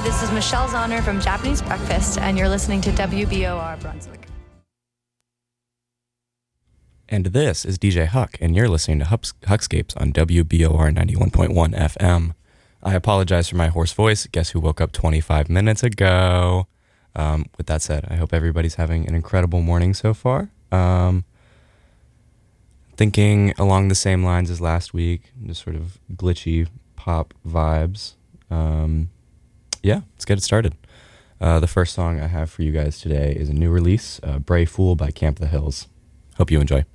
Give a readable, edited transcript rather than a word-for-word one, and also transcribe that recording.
this is Michelle Zahner from Japanese Breakfast, and you're listening to WBOR Brunswick. And this is DJ Huck, and you're listening to Huckscapes on WBOR 91.1 FM. I apologize for my hoarse voice. Guess who woke up 25 minutes ago? With that said, I hope everybody's having an incredible morning so far. Thinking along the same lines as last week, just sort of glitchy pop vibes. Yeah, let's get it started. The first song I have for you guys today is a new release, Bray Fool by Camp the Hills. Hope you enjoy.